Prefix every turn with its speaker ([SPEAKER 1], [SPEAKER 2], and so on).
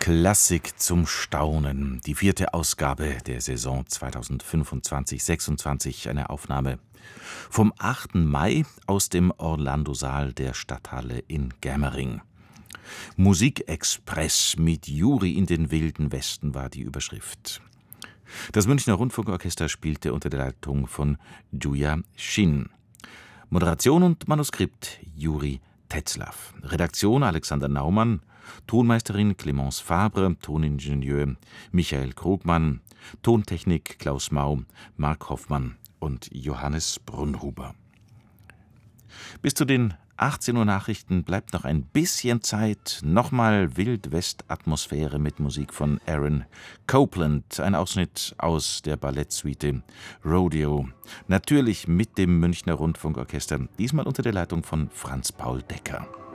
[SPEAKER 1] Klassik zum Staunen. Die 4. Ausgabe der Saison 2025/26. Eine Aufnahme vom 8. Mai aus dem Orlando-Saal der Stadthalle in Germering. Musikexpress mit Juri in den Wilden Westen war die Überschrift. Das Münchner Rundfunkorchester spielte unter der Leitung von Julia Shin. Moderation und Manuskript Juri Tetzlaff. Redaktion Alexander Naumann. Tonmeisterin Clemence Fabre, Toningenieur Michael Krogmann, Tontechnik Klaus Mau, Mark Hoffmann und Johannes Brunhuber. Bis zu den 18 Uhr Nachrichten bleibt noch ein bisschen Zeit. Nochmal Wild-West-Atmosphäre mit Musik von Aaron Copland. Ein Ausschnitt aus der Ballettsuite Rodeo. Natürlich mit dem Münchner Rundfunkorchester, diesmal unter der Leitung von Franz Paul Decker.